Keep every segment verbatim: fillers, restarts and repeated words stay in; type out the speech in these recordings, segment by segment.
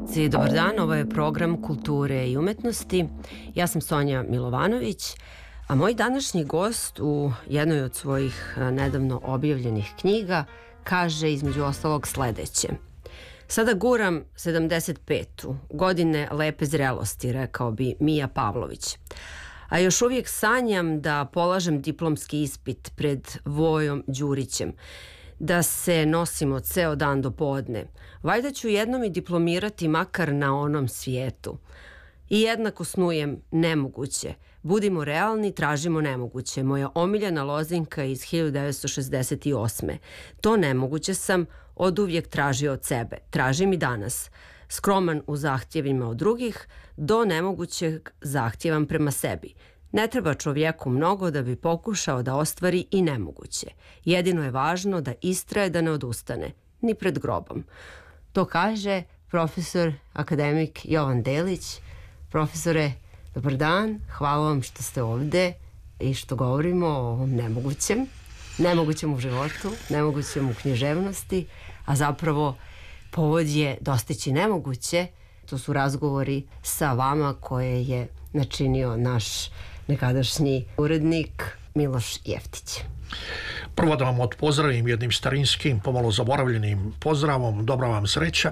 slušalci, dobar dan, ovo je program Kulture i umetnosti. Ja sam Sonja Milovanović, a moj današnji gost u jednoj od svojih nedavno objavljenih knjiga kaže između ostalog sledeće. Sada guram sedamdeset petu, godine lepe zrelosti, rekao bi Mija Pavlović. A još uvijek sanjam da polažem diplomski ispit pred Vojom Đurićem, da se nosimo ceo dan do podne. Valjda ću jednom i diplomirati makar na onom svijetu. I jednako snujem nemoguće. Budimo realni, tražimo nemoguće. Moja omiljena lozinka iz hiljadu devetsto šezdeset osme. To nemoguće sam oduvijek tražio od sebe. Tražim i danas. Skroman u zahtjevima od drugih, do nemogućeg zahtjevam prema sebi. Ne treba čovjeku mnogo da bi pokušao da ostvari i nemoguće. Jedino je važno da istraje, da ne odustane, ni pred grobom. To kaže profesor akademik Jovan Delić. Profesore, dobar dan, hvala vam što ste ovde i što govorimo o ovom nemogućem, nemogućem u životu, nemogućem u književnosti, a zapravo povod je dostići nemoguće. To su razgovori sa vama koje je načinio naš nekadašnji urednik Miloš Jeftić. Prvo da vam odpozdravim jednim starinskim, pomalo zaboravljenim pozdravom, dobra vam sreća.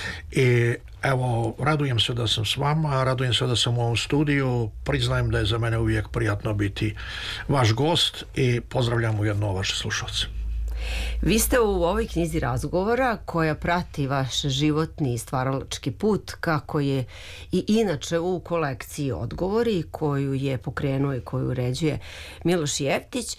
I evo, radujem se da sam s vama, radujem se da sam u ovom studiju, priznajem da je za mene uvijek prijatno biti vaš gost i pozdravljam ujedno vaše slušalce. Vi ste u ovoj knjizi razgovora koja prati vaš životni i stvaralački put, kako je i inače u kolekciji Odgovori koju je pokrenuo i koju uređuje Miloš Jeftić,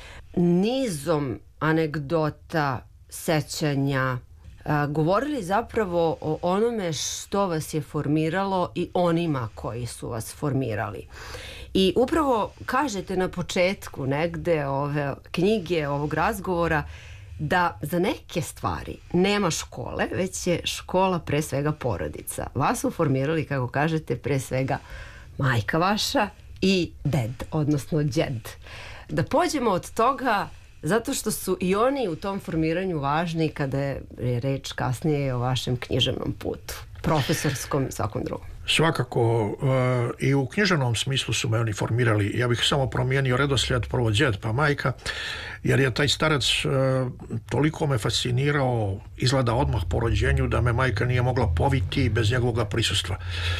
nizom anegdota, sećanja, a, govorili zapravo o onome što vas je formiralo i onima koji su vas formirali. I upravo kažete na početku negde ove knjige, ovog razgovora, da za neke stvari nema škole, već je škola pre svega porodica. Vas su formirali, kako kažete, pre svega majka vaša i ded, odnosno djed. Da pođemo od toga, zato što su i oni u tom formiranju važni kada je reč kasnije o vašem književnom putu, profesorskom i svakom drugom. Svakako, i u književnom smislu su me oni formirali. Ja bih samo promijenio redoslijed, prvo djed pa majka, jer je taj starac toliko me fascinirao, izgleda odmah po rođenju, da me majka nije mogla poviti bez njegovog prisustva.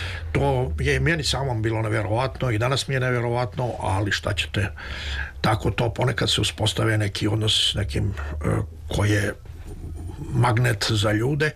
To je i meni samom bilo nevjerovatno i danas mi je nevjerovatno, ali šta ćete, tako to ponekad se uspostave neki odnos s nekim koji je magnet za ljude,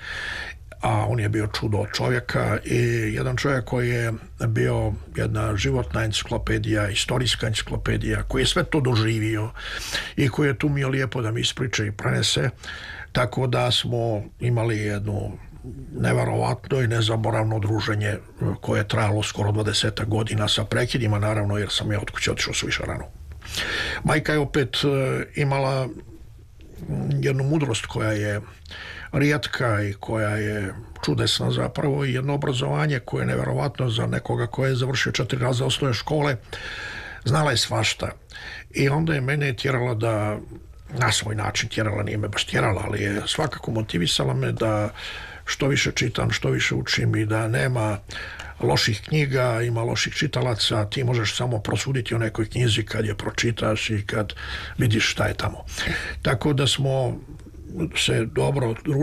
a on je bio čudo od čovjeka i jedan čovjek koji je bio jedna životna enciklopedija, istorijska enciklopedija, koji je sve to doživio i koji je tu mio lijepo da mi ispriča i prenese, tako da smo imali jednu neverovatno i nezaboravno druženje koje je trajalo skoro dvadeset godina sa prekidima, naravno, jer sam ja od kuće otišao suviše rano. Majka je opet imala jednu mudrost koja je rijetka i koja je čudesna zapravo i jedno obrazovanje koje je neverovatno za nekoga koje je završio četiri razreda osnovne škole. Znala je svašta i onda je mene tjerala da, na svoj način tjerala, nije me baš tjerala, ali je svakako motivisala me da što više čitam, što više učim i da nema loših knjiga, ima loših čitalaca, ti možeš samo prosuditi o nekoj knjizi kad je pročitaš i kad vidiš šta je tamo. Tako da smo se dobro